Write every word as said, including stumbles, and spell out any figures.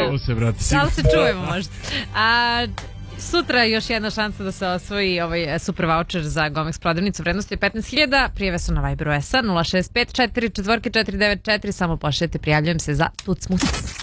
Čujemo se, brate. Da li se čujemo možda? A, sutra još jedna šansa da se osvoji ovaj super voucher za Gomex prodavnicu vrednosti petnaest hiljada. Prijave su na Viberu S A nula šest pet četiri četiri četiri devet četiri. Samo pošaljete, prijavljujem se za Tuc Muc.